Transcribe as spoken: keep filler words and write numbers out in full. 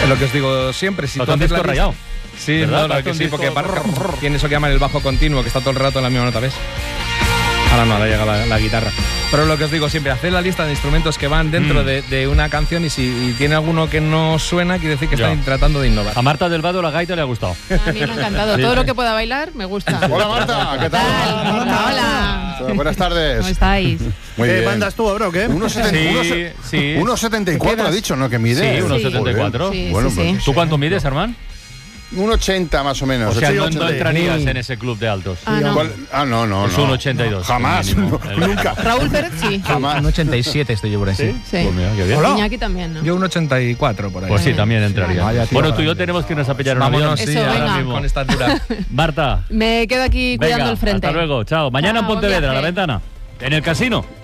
Es lo que os digo siempre. Si tú haces la rayado. lista... Sí, no, no, que sí, porque tiene eso que llaman el bajo continuo, que está todo el rato en la misma nota, ¿ves? Ahora no, ahora llega la, la guitarra. Pero lo que os digo siempre, haced la lista de instrumentos que van dentro mm. de, de una canción y si y tiene alguno que no suena, quiere decir que ya. están tratando de innovar. A Marta del Vado la gaita le ha gustado. A mí me ha encantado. Sí. Todo lo que pueda bailar me gusta. Hola Marta, ¿qué tal? Hola. Hola. Buenas tardes. ¿Cómo estáis? Muy bien. ¿Qué mandas tú ahora o qué? uno setenta y cuatro ha dicho, ¿no? Que mide. Sí, uno setenta y cuatro. Sí, bueno, sí, pues, sí. ¿Tú cuánto mides, Armán? uno ochenta más o menos. O sea, no, ochenta. no entrarías en ese club de altos. Ah, no. Ah, no, no, Es no. un ochenta y dos. Jamás, no, nunca. Raúl Pérez sí. Jamás. Un ochenta y siete estoy yo por ahí. ¿Sí? Sí. Pues mira, qué bien. Hola. Iñaki también, ¿no? Yo un ochenta y cuatro por ahí. Pues sí, también entraría. Vaya, tío, Bueno, tú y yo tenemos que irnos a pillar un avión. Vámonos, sí, Eso, ahora venga. mismo. Con esta altura. Marta. Me quedo aquí Venga, cuidando el frente. hasta luego. Chao. Mañana Chao, en Pontevedra, buen a la viaje. ventana. En el casino.